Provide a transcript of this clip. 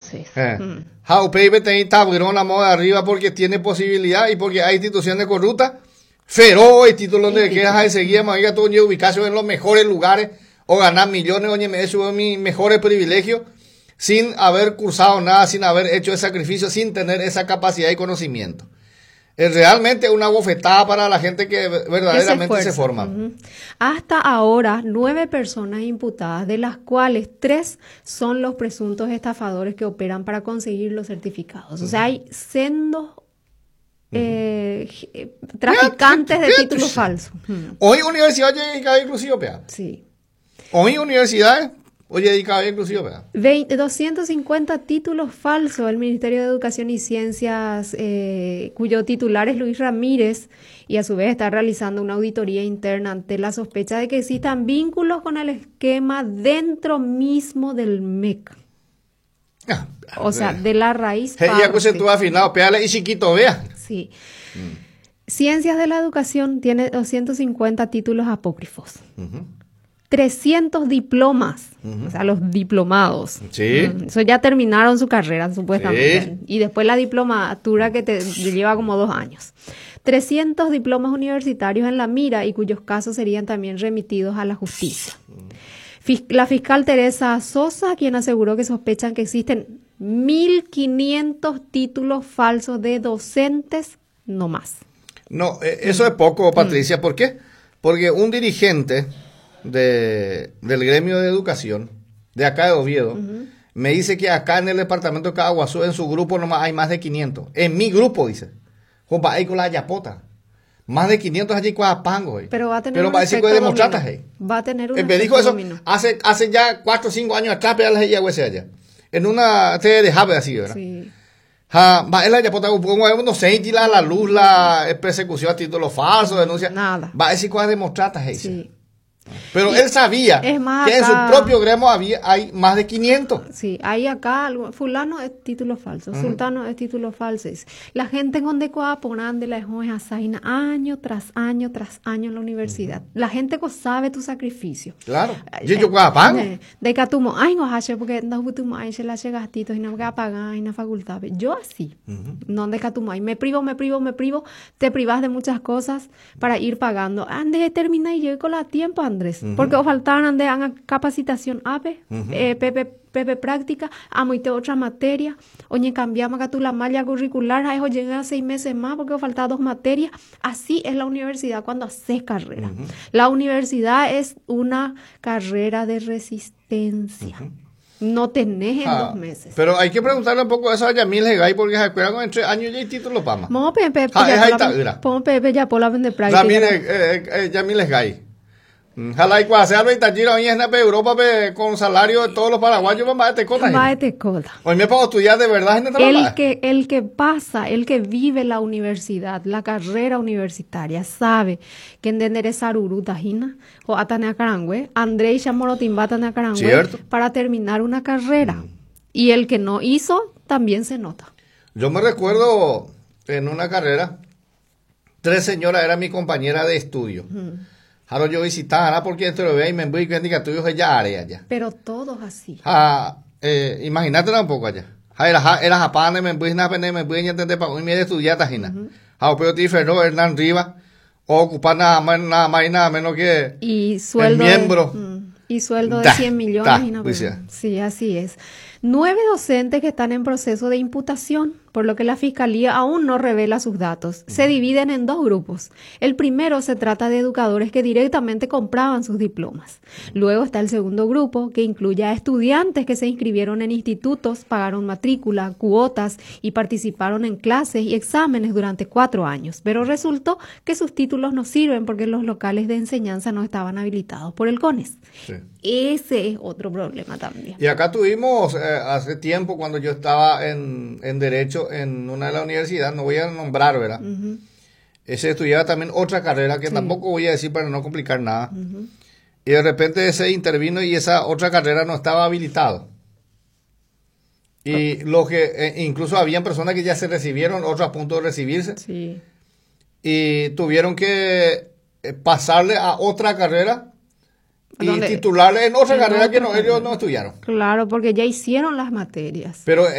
entonces. Jaupeibe te tabrón la moda arriba porque tiene posibilidad y porque hay instituciones corruptas. Feroz y títulos de que de seguir, me diga todo ubicación en los mejores lugares o ganar millones, oye, me eso es mi mejores privilegios sin haber cursado nada, sin haber hecho el sacrificio, sin tener esa capacidad y conocimiento. Es realmente una bofetada para la gente que verdaderamente se forma. Hasta ahora, 9 personas imputadas, de las cuales 3 son los presuntos estafadores que operan para conseguir los certificados. O sea, hay sendos traficantes de títulos falsos. Hoy universidad llega inclusive, pea. Sí. Hoy universidades oye dedicado inclusive, ¿verdad? 250 títulos falsos del Ministerio de Educación y Ciencias, cuyo titular es Luis Ramírez, y a su vez está realizando una auditoría interna ante la sospecha de que existan vínculos con el esquema dentro mismo del MEC. O sea, de la raíz. Ya que tú afinado, péale y chiquito, vea. Sí. Ciencias de la Educación tiene 250 títulos apócrifos. 300 diplomas, o sea, los diplomados. Sí. Eso ya terminaron su carrera, supuestamente. Sí. Y después la diplomatura que te lleva como 2 años. 300 diplomas universitarios en la mira y cuyos casos serían también remitidos a la justicia. La fiscal Teresa Sosa, quien aseguró que sospechan que existen 1.500 títulos falsos de docentes, no más. No, eso es poco, Patricia. ¿Por qué? Porque un dirigente del gremio de educación de acá de Oviedo me dice que acá en el departamento de Caguazú en su grupo nomás hay más de 500. En mi grupo, dice. Juanpa, ahí con la yapota. Más de 500 allí con Apango. Pero va a tener un efecto dominó. Va a tener un efecto dijo eso dominó. Hace ya 4 o 5 años atrás, pero allá. En una te dejaba así, ¿verdad? Sí. Va en la yapota, no sé, la luz, la persecución a título falso, denuncia. Nada. Va a decir cuál demostrar, sí. Pero él sabía que acá, en su propio gremio hay más de 500. Sí, hay acá, fulano es título falso, sultano es título falso. La gente con decoa ponande la es asaina año tras año en la universidad. La gente sabe tu sacrificio. Claro. Yo pago. De que tú ay no hace porque no tú ay se la llegastitos y no que pagar en la facultad. Yo así. No de que tú me privo, te privas de muchas cosas para ir pagando. Ande termina y llego con la tiempo, Andrés. Porque os faltaban de capacitación AP, PP práctica, amoite otra materia, oye cambiamos acá tú la malla curricular, a eso llega 6 meses más porque os faltaban 2 materias. Así es la universidad cuando haces carrera. La universidad es una carrera de resistencia. No tenés en 2 meses. Pero hay que preguntarle un poco eso a Yamil Hegay porque se acuerdan con entre años y títulos para más. Vamos Pepe ya por la vende práctica. Yamil Hegay. Ojalá y cuando sea lo itachiro ahí en Europa con salario de todos los paraguayos van a te cota. Hoy me puedo estudiar de verdad en el que vive la universidad, la carrera universitaria, sabe que en enderezar urutajina o atane carangüe, André y Chamorotimbata carangüe para terminar una carrera. Y el que no hizo también se nota. Yo me recuerdo en una carrera, 3 señoras eran mi compañera de estudio. Ahora yo visitaba, porque esto lo veo y me voy a decir que tuyo es ya área ya. Pero todos así. Imagínate un poco allá. Era japane, me voy a entender para un medio estudiar tajina. Pero diferente Hernán Rivas, ocupar nada más y nada menos que el miembro. Y sueldo de 100 millones. Sí, así es. 9 docentes que están en proceso de imputación, por lo que la Fiscalía aún no revela sus datos. Se dividen en 2 grupos. El primero se trata de educadores que directamente compraban sus diplomas. Luego está el segundo grupo, que incluye a estudiantes que se inscribieron en institutos, pagaron matrícula, cuotas y participaron en clases y exámenes durante 4 años. Pero resultó que sus títulos no sirven porque los locales de enseñanza no estaban habilitados por el CONES. Sí. Ese es otro problema también. Y acá tuvimos hace tiempo, cuando yo estaba en Derecho en una de las universidades, no voy a nombrar, ¿verdad? Ese estudiaba también otra carrera que tampoco voy a decir para no complicar nada. Y de repente se intervino y esa otra carrera no estaba habilitada. Y lo que incluso habían personas que ya se recibieron, otros a punto de recibirse. Sí. Y tuvieron que pasarle a otra carrera y titularle en otra carrera que ellos no estudiaron. Claro, porque ya hicieron las materias. Pero